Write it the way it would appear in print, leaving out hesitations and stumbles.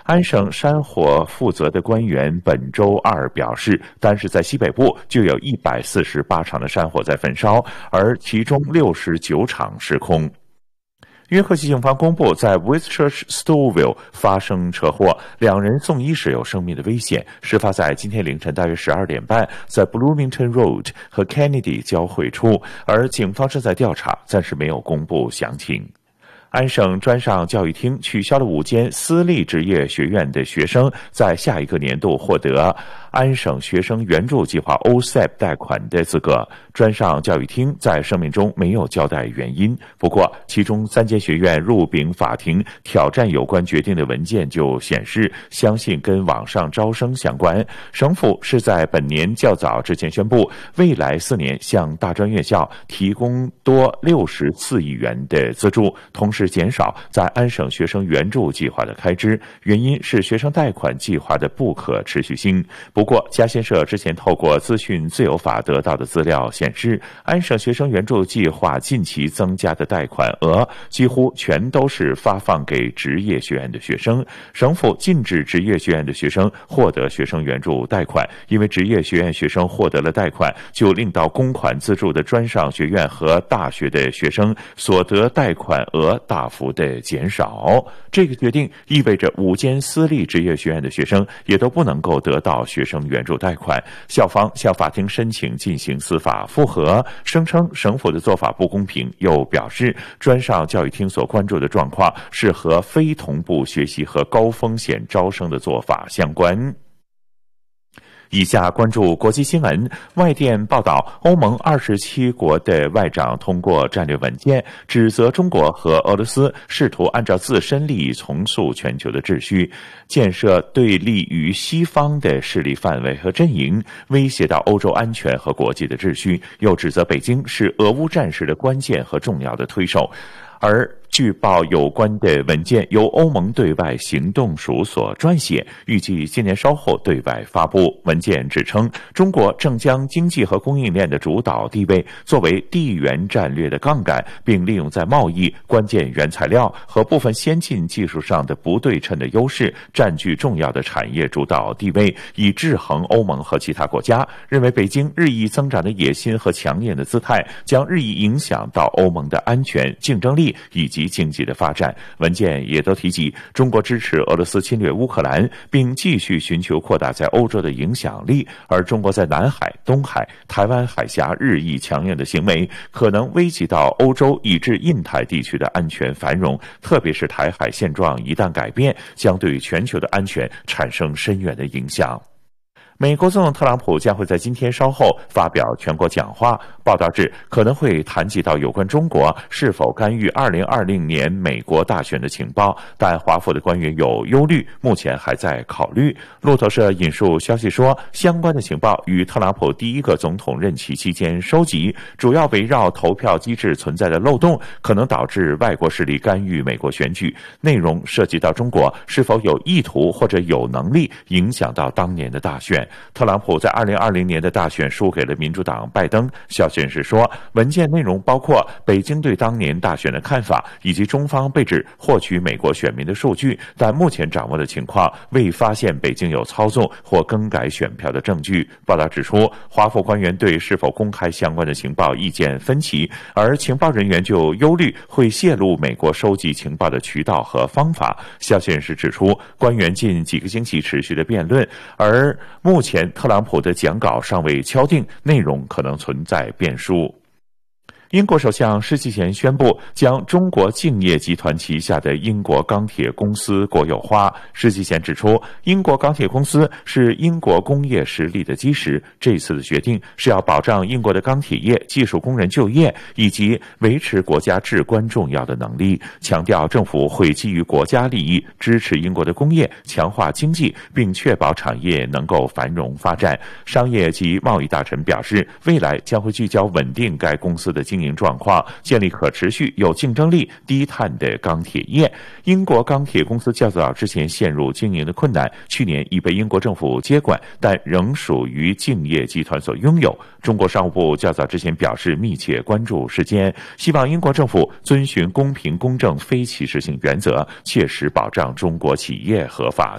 安省山火负责的官员本周二表示，单是在西北部就有148场的山火在焚烧，而其中69场失控。约克西警方公布，在 Whitchurch Stouffville 发生车祸，2人送医时有生命的危险。事发在今天凌晨大约12点半，在 Bloomington Road 和 Kennedy 交汇处，而警方正在调查，暂时没有公布详情。安省专上教育厅取消了5间私立职业学院的学生在下一个年度获得安省学生援助计划 OSAP 贷款的资格。专上教育厅在声明中没有交代原因，不过其中3间学院入禀法庭挑战有关决定的文件就显示，相信跟网上招生相关。省府是在本年较早之前宣布，未来4年向大专院校提供多64亿元的资助，同时减少在安省学生援助计划的开支，原因是学生贷款计划的不可持续性。不过嘉先社之前透过资讯自由法得到的资料显示，安省学生援助计划近期增加的贷款额几乎全都是发放给职业学院的学生。省府禁止职业学院的学生获得学生援助贷款，因为职业学院学生获得了贷款，就令到公款资助的专上学院和大学的学生所得贷款额大幅的减少。这个决定意味着5间私立职业学院的学生也都不能够得到学生援助贷款。校方向法庭申请进行司法复核，声称省府的做法不公平，又表示专上教育厅所关注的状况是和非同步学习和高风险招生的做法相关。以下关注国际新闻。外电报道，欧盟27国的外长通过战略文件，指责中国和俄罗斯试图按照自身利益重塑全球的秩序，建设对立于西方的势力范围和阵营，威胁到欧洲安全和国际的秩序，又指责北京是俄乌战事的关键和重要的推手。而据报有关的文件由欧盟对外行动署所撰写，预计今年稍后对外发布。文件指称，中国正将经济和供应链的主导地位作为地缘战略的杠杆，并利用在贸易、关键原材料和部分先进技术上的不对称的优势，占据重要的产业主导地位，以制衡欧盟和其他国家。认为北京日益增长的野心和强硬的姿态将日益影响到欧盟的安全、竞争力以及经济的发展。文件也都提及，中国支持俄罗斯侵略乌克兰，并继续寻求扩大在欧洲的影响力，而中国在南海、东海、台湾海峡日益强硬的行为，可能危及到欧洲以至印太地区的安全繁荣，特别是台海现状一旦改变，将对全球的安全产生深远的影响。美国总统特朗普将会在今天稍后发表全国讲话，报道指可能会谈及到有关中国是否干预2020年美国大选的情报，但华府的官员有忧虑，目前还在考虑。路透社引述消息说，相关的情报于特朗普第1个总统任期期间收集，主要围绕投票机制存在的漏洞可能导致外国势力干预美国选举，内容涉及到中国是否有意图或者有能力影响到当年的大选。特朗普在2020年的大选输给了民主党拜登。消息人士说，文件内容包括北京对当年大选的看法，以及中方被指获取美国选民的数据，但目前掌握的情况未发现北京有操纵或更改选票的证据。报道指出，华府官员对是否公开相关的情报意见分歧，而情报人员就忧虑会泄露美国收集情报的渠道和方法。消息人士指出，官员近几个星期持续的辩论，而目前特朗普的讲稿尚未敲定，内容可能存在变数。英国首相施纪贤宣布将中国敬业集团旗下的英国钢铁公司国有化。施纪贤指出，英国钢铁公司是英国工业实力的基石，这次的决定是要保障英国的钢铁业技术工人就业，以及维持国家至关重要的能力，强调政府会基于国家利益支持英国的工业，强化经济，并确保产业能够繁荣发展。商业及贸易大臣表示，未来将会聚焦稳定该公司的经营状况，建立可持续、有竞争力、低碳的钢铁业。英国钢铁公司较早之前陷入经营的困难，去年已被英国政府接管，但仍属于敬业集团所拥有。中国商务部较早之前表示密切关注事件，希望英国政府遵循公平、公正、非歧视性原则，切实保障中国企业合法